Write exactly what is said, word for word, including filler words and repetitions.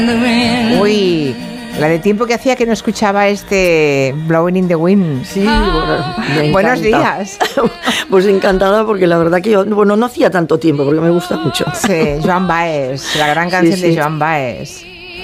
Uy, la de tiempo que hacía que no escuchaba este Blowing in the Wind. Sí, bueno, buenos días. Pues encantada, porque la verdad que yo, bueno, no hacía tanto tiempo, porque me gusta mucho. Sí, Joan Baez, la gran canción sí, sí. de Joan Baez.